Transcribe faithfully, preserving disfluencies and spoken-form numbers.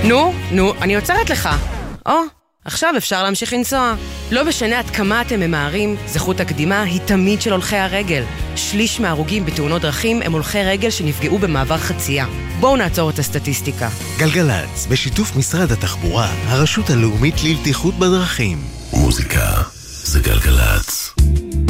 נו, נו, אני עוצרת לך. או, עכשיו אפשר להמשיך לנסוע. לא משנה עד כמה אתם ממהרים, זכות הקדימה היא תמיד של הולכי הרגל. שליש מההרוגים בתאונות דרכים הם הולכי רגל שנפגעו במעבר חצייה. בואו נעצור את הסטטיסטיקה. גלגלץ, בשיתוף משרד התחבורה, הרשות הלאומית לבטיחות בדרכים. מוזיקה זה גלגלץ.